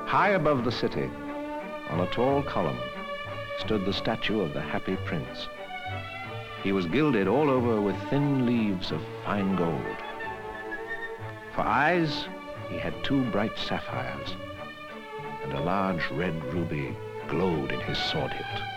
High above the city, on a tall column, stood the statue of the Happy Prince. He was gilded all over with thin leaves of fine gold. For eyes, he had 2 bright sapphires, and a large red ruby glowed in his sword hilt.